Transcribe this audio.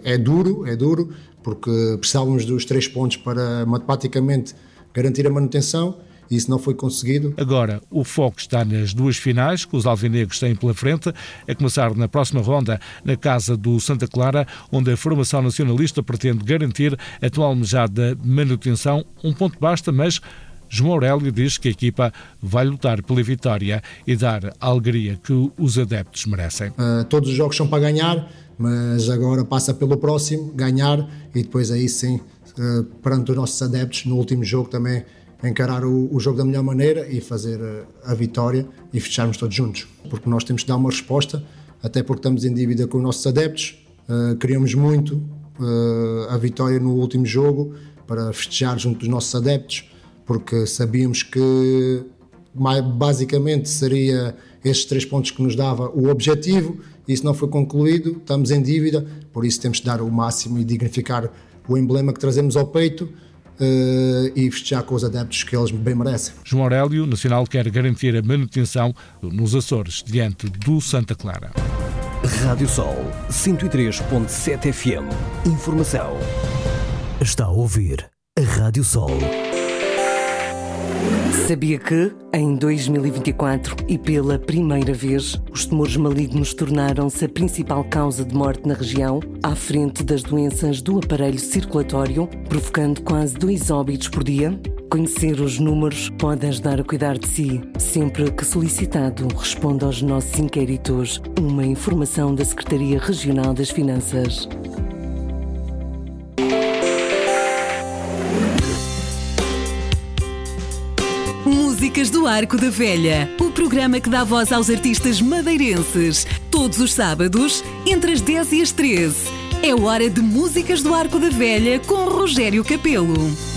é duro, porque precisávamos dos 3 pontos para matematicamente garantir a manutenção, e isso não foi conseguido. Agora o foco está nas 2 finais que os alvinegros têm pela frente, a começar na próxima ronda na casa do Santa Clara, onde a formação nacionalista pretende garantir a atual almejada manutenção. Um ponto basta, mas João Aurélio diz que a equipa vai lutar pela vitória e dar a alegria que os adeptos merecem. Todos os jogos são para ganhar, mas agora passa pelo próximo, ganhar, e depois aí sim, perante os nossos adeptos, no último jogo também encarar o jogo da melhor maneira e fazer a vitória e fecharmos todos juntos. Porque nós temos que dar uma resposta, até porque estamos em dívida com os nossos adeptos, queríamos muito a vitória no último jogo para festejar junto dos nossos adeptos, porque sabíamos que basicamente seria estes 3 pontos que nos dava o objetivo. Isso não foi concluído, estamos em dívida, por isso temos de dar o máximo e dignificar o emblema que trazemos ao peito e festejar com os adeptos que eles bem merecem. João Aurélio, Nacional, quer garantir a manutenção nos Açores diante do Santa Clara. Rádio Sol 103.7 FM. Informação. Está a ouvir a Rádio Sol. Sabia que, em 2024 e pela primeira vez, os tumores malignos tornaram-se a principal causa de morte na região, à frente das doenças do aparelho circulatório, provocando quase 2 óbitos por dia? Conhecer os números pode ajudar a cuidar de si. Sempre que solicitado, responda aos nossos inquéritos. Uma informação da Secretaria Regional das Finanças. Músicas do Arco da Velha, o programa que dá voz aos artistas madeirenses. Todos os sábados, entre as 10 e as 13. É hora de Músicas do Arco da Velha com Rogério Capelo.